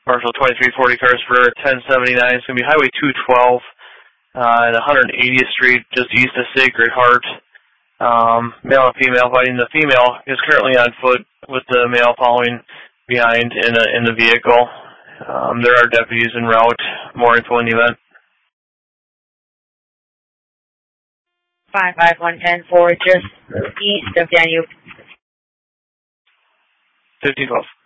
Marshall 2340 cars for 1079. It's going to be Highway 212 at 180th Street, just east of Sacred Heart. Male and female fighting. The female is currently on foot with the male following behind in the vehicle. There are deputies en route. More info in the event. 55110 just east of Danube. 1512.